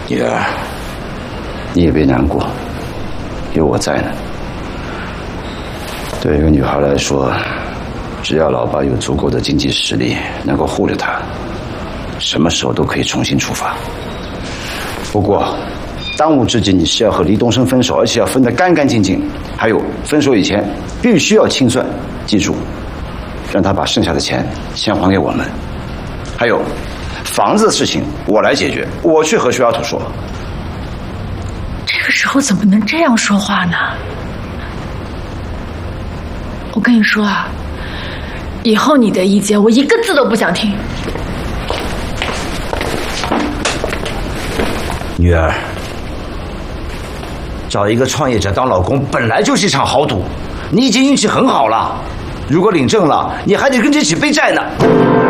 女儿，你也别难过，有我在呢。对一个女孩来说，只要老爸有足够的经济实力，能够护着她，什么时候都可以重新出发。不过，当务之急你是要和黎东升分手，而且要分得干干净净。还有，分手以前必须要清算，记住，让他把剩下的钱先还给我们。还有，房子的事情我来解决，我去和徐小土说。 这个时候怎么能这样说话呢？我跟你说啊，以后你的意见我一个字都不想听。 女儿，找一个创业者当老公本来就是一场豪赌，你已经运气很好了，如果领证了，你还得跟着一起背债呢。